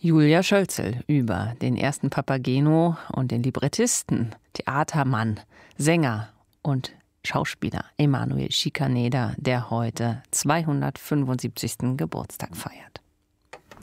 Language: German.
Julia Schölzel über den ersten Papageno und den Librettisten, Theatermann, Sänger und Schauspieler Emanuel Schikaneder, der heute 275. Geburtstag feiert.